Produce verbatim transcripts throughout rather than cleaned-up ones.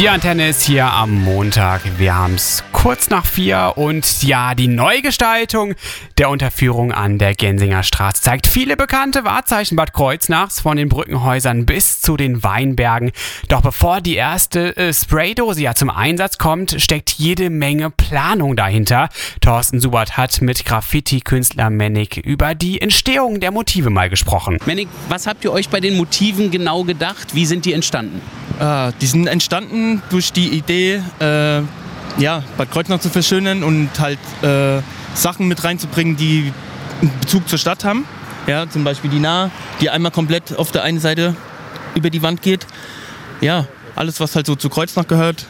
Die Antenne ist hier am Montag. Wir haben es kurz nach vier und ja, die Neugestaltung der Unterführung an der Gensinger Straße zeigt viele bekannte Wahrzeichen Bad Kreuznachs, von den Brückenhäusern bis zu den Weinbergen. Doch bevor die erste äh, Spraydose ja zum Einsatz kommt, steckt jede Menge Planung dahinter. Thorsten Subert hat mit Graffiti-Künstler Mennig über die Entstehung der Motive mal gesprochen. Mennig, was habt ihr euch bei den Motiven genau gedacht? Wie sind die entstanden? Ah, die sind entstanden durch die Idee, äh, ja, Bad Kreuznach zu verschönern und halt äh, Sachen mit reinzubringen, die einen Bezug zur Stadt haben. Ja, zum Beispiel die Nahe, die einmal komplett auf der einen Seite über die Wand geht. Ja, alles, was halt so zu Kreuznach gehört.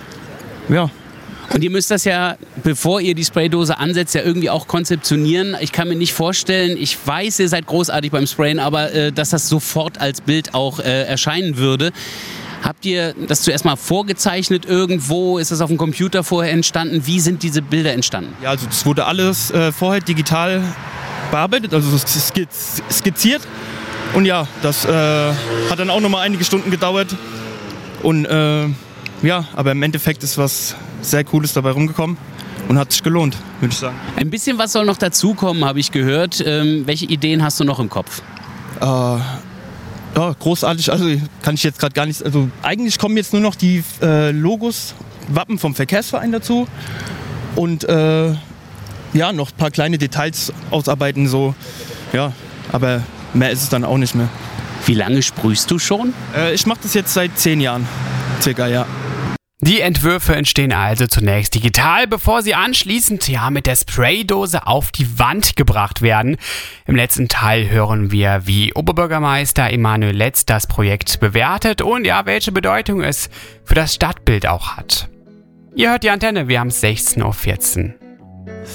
Ja. Und ihr müsst das ja, bevor ihr die Spraydose ansetzt, ja irgendwie auch konzeptionieren. Ich kann mir nicht vorstellen, ich weiß, ihr seid großartig beim Sprayen, aber äh, dass das sofort als Bild auch äh, erscheinen würde. Habt ihr das zuerst mal vorgezeichnet irgendwo? Ist das auf dem Computer vorher entstanden? Wie sind diese Bilder entstanden? Ja, also es wurde alles äh, vorher digital bearbeitet, also skizz- skizziert. Und ja, das äh, hat dann auch nochmal einige Stunden gedauert. Und äh, ja, aber im Endeffekt ist was sehr Cooles dabei rumgekommen und hat sich gelohnt, würde ich sagen. Ein bisschen was soll noch dazukommen, habe ich gehört. Ähm, welche Ideen hast du noch im Kopf? Äh, Ja, großartig, also kann ich jetzt gerade gar nicht, also eigentlich kommen jetzt nur noch die äh, Logos, Wappen vom Verkehrsverein dazu und äh, ja, noch ein paar kleine Details ausarbeiten, so, ja, aber mehr ist es dann auch nicht mehr. Wie lange sprühst du schon? Äh, ich mache das jetzt seit zehn Jahren, circa, ja. Die Entwürfe entstehen also zunächst digital, bevor sie anschließend ja mit der Spraydose auf die Wand gebracht werden. Im letzten Teil hören wir, wie Oberbürgermeister Emanuel Letz das Projekt bewertet und ja, welche Bedeutung es für das Stadtbild auch hat. Ihr hört die Antenne, wir haben sechzehn Uhr vierzehn.